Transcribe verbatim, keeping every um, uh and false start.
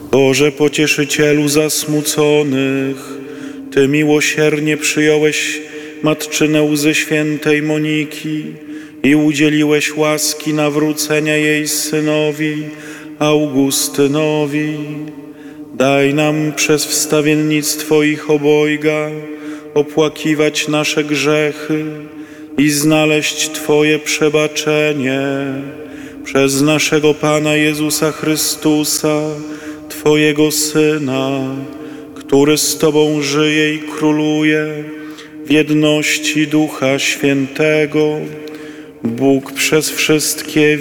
Boże Pocieszycielu zasmuconych, Ty miłosiernie przyjąłeś matczynę łzy świętej Moniki i udzieliłeś łaski nawrócenia jej synowi Augustynowi. Daj nam przez wstawiennictwo ich obojga opłakiwać nasze grzechy i znaleźć Twoje przebaczenie przez naszego Pana Jezusa Chrystusa, Twojego Syna, który z Tobą żyje i króluje w jedności Ducha Świętego, Bóg przez wszystkie